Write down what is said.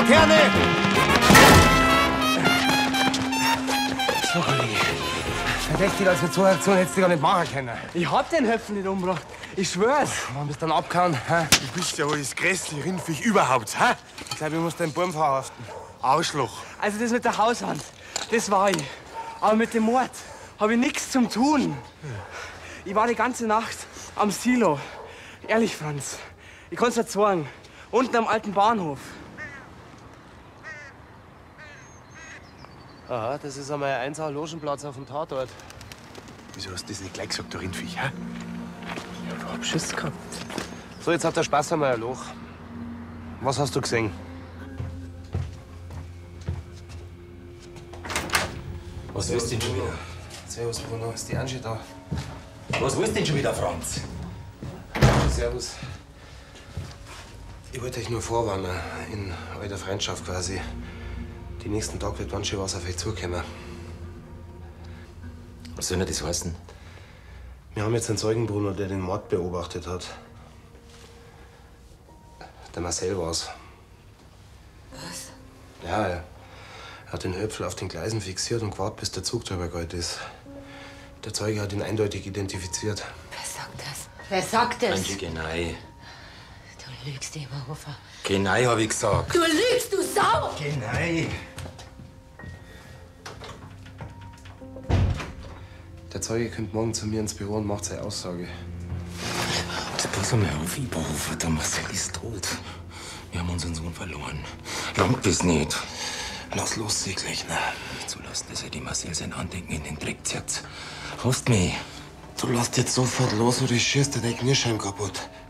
Laterne! So, Kollege. Verdächtig, als mit so einer Aktion hättest du gar nicht machen können. Ich hab den Höpfen nicht umgebracht. Ich schwör's. Wann bist du dann abgehauen? Hä? Du bist ja wohl das grässliche Rindviech überhaupt, hä? Ich glaube, ich muss deinen Baum verhaften. Arschloch. Also das mit der Haushand, das war ich. Aber mit dem Mord habe ich nichts zum tun. Ich war die ganze Nacht am Silo. Ehrlich, Franz. Ich kann's dir sagen. Unten am alten Bahnhof. Aha, das ist einmal ein einziger Logenplatz auf dem Tatort. Wieso hast du das nicht gleich gesagt, du Rindviech, hä? Ja, du hab Schiss gehabt. So, jetzt hat der Spaß einmal ein Loch. Was hast du gesehen? Was willst du denn schon wieder? Servus, Bruno. Ist die Angie da? Was willst du denn schon wieder, Franz? Servus. Ich wollte euch nur vorwarnen, in eurer Freundschaft quasi. Die nächsten Tage wird ganz schön was auf euch zukommen. Was soll denn das heißen? Wir haben jetzt einen Zeugen, Bruno, der den Mord beobachtet hat. Der Marcel war's. Was? Ja, er hat den Höpfel auf den Gleisen fixiert und gewartet, bis der Zug drüber gegangen ist. Der Zeuge hat ihn eindeutig identifiziert. Wer sagt das? Wer sagt das? Angie, Genei. Du lügst, Eberhofer. Genei, hab ich gesagt. Du lügst, du Sau! Genei. Der Zeuge kommt morgen zu mir ins Büro und macht seine Aussage. Jetzt pass mal auf, Eberhofer, der Marcel ist tot. Wir haben unseren Sohn verloren. Langt das nicht. Lass los, Sieglich, ne? Nicht zulassen, dass er die Marcel sein Andenken in den Dreck zieht. Hoffst mich. Du lässt jetzt sofort los oder ich schieß dir den Kniescheiben kaputt.